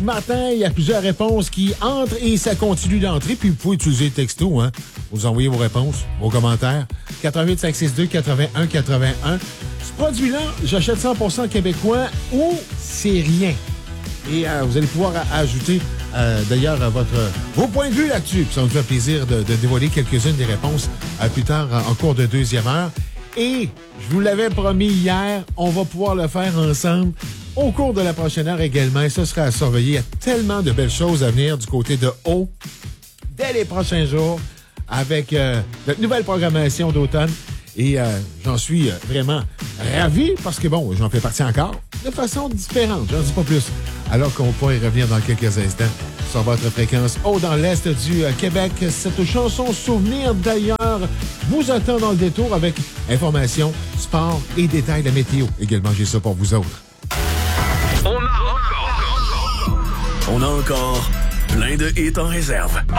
Martin, il y a plusieurs réponses qui entrent et ça continue d'entrer. Puis vous pouvez utiliser le texto, hein. Vous envoyez vos réponses, vos commentaires. 88 562 81 81. Ce produit-là, j'achète 100% québécois ou c'est rien. Et vous allez pouvoir ajouter d'ailleurs vos points de vue là-dessus. Puis ça nous fait plaisir de dévoiler quelques-unes des réponses plus tard en cours de deuxième heure. Et je vous l'avais promis hier, on va pouvoir le faire ensemble au cours de la prochaine heure également. Et ça sera à surveiller. Il y a tellement de belles choses à venir du côté de Haut dès les prochains jours avec notre nouvelle programmation d'automne. Et j'en suis vraiment ravi parce que, bon, j'en fais partie encore de façon différente. J'en dis pas plus. Alors qu'on pourra y revenir dans quelques instants sur votre fréquence Haut dans l'Est du Québec. Cette chanson souvenir, d'ailleurs, vous attend dans le détour avec information, sport et détails de la météo. Également, j'ai ça pour vous autres. On a encore plein de hits en réserve.